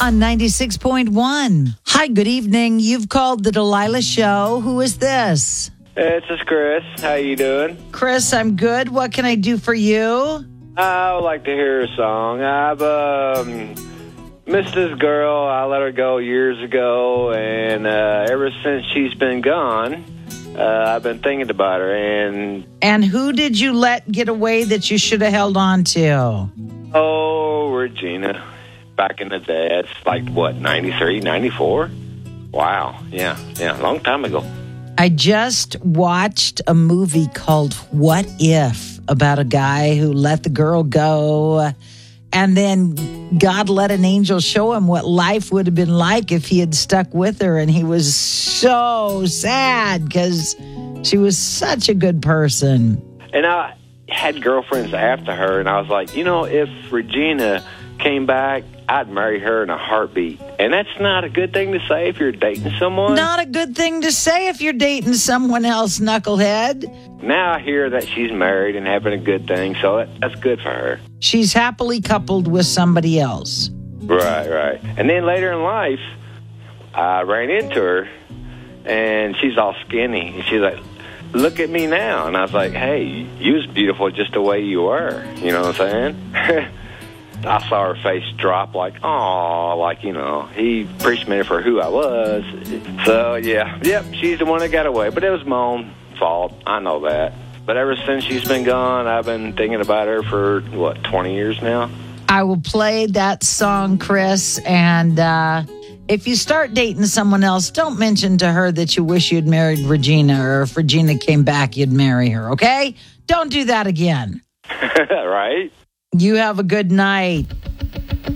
on 96.1. Hi, good evening. You've called the Delilah Show. Who is this? This is Chris. How you doing? Chris, I'm good. What can I do for you? I would like to hear a song. I've missed this girl. I let her go years ago, and ever since she's been gone, I've been thinking about her. And who did you let get away that you should have held on to? Oh, Regina. Back in the day. It's like, what, 93, 94? Wow. Yeah, a long time ago. I just watched a movie called What If, about a guy who let the girl go, and then God let an angel show him what life would have been like if he had stuck with her, and he was so sad because she was such a good person. And I had girlfriends after her, and I was like, if Regina came back, I'd marry her in a heartbeat. And that's not a good thing to say if you're dating someone. Not a good thing to say if you're dating someone else, knucklehead. Now I hear that she's married and having a good thing, so that's good for her. She's happily coupled with somebody else. Right. And then later in life, I ran into her, and she's all skinny. And she's like, look at me now. And I was like, hey, you was beautiful just the way you were. You know what I'm saying? I saw her face drop like, he appreciated me for who I was. So, yep, she's the one that got away. But it was my own fault. I know that. But ever since she's been gone, I've been thinking about her for, 20 years now? I will play that song, Chris, and if you start dating someone else, don't mention to her that you wish you'd married Regina, or if Regina came back, you'd marry her, okay? Don't do that again. Right? You have a good night.